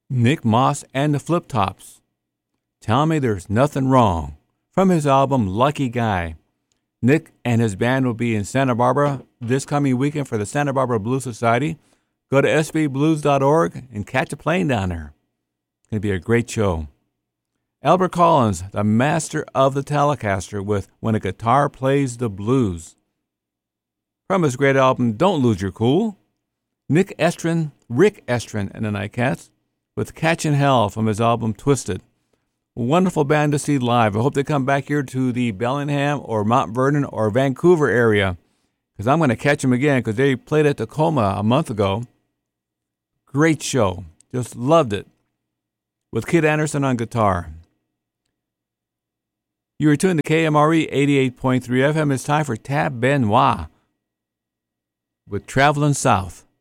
Nick Moss and the Flip Tops. Tell Me There's Nothing Wrong. From his album Lucky Guy. Nick and his band will be in Santa Barbara this coming weekend for the Santa Barbara Blues Society. Go to sbblues.org and catch a plane down there. It's going to be a great show. Albert Collins, the master of the Telecaster, with When a Guitar Plays the Blues. From his great album Don't Lose Your Cool. Rick Estrin and the Nightcats with Catchin' Hell from his album Twisted. Wonderful band to see live. I hope they come back here to the Bellingham or Mount Vernon or Vancouver area, because I'm going to catch them again, because they played at Tacoma a month ago. Great show. Just loved it. With Kid Anderson on guitar. You are tuned to KMRE 88.3 FM. It's time for Tab Benoit with Traveling South.